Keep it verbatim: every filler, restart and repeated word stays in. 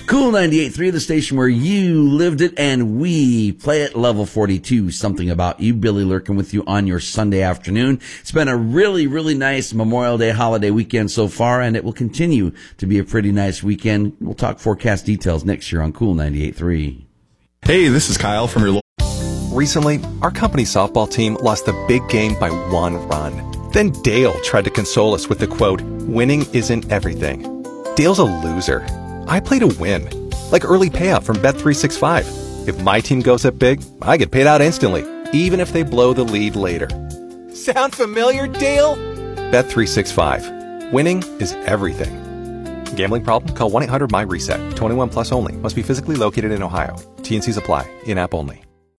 Cool ninety-eight point three, the station where you lived it and we play it. Level forty-two, Something About You. Billy Lurkin with you on your Sunday afternoon. It's been a really, really nice Memorial Day holiday weekend so far, and it will continue to be a pretty nice weekend. We'll talk forecast details next year on Cool ninety-eight point three. Hey, this is Kyle from your... Recently, our company softball team lost the big game by one run. Then Dale tried to console us with the quote, "Winning isn't everything." Dale's a loser. I play to win. Like early payout from Bet three sixty-five. If my team goes up big, I get paid out instantly, even if they blow the lead later. Sound familiar, Dale? Bet three sixty-five. Winning is everything. Gambling problem? Call one eight hundred M Y RESET. twenty-one plus only. Must be physically located in Ohio. T and C's apply. In-app only.